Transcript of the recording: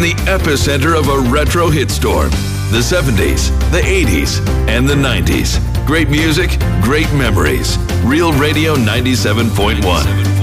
the epicenter of a retro hit storm. The 70s, the 80s, and the 90s. Great music, great memories. Real Radio 97.1.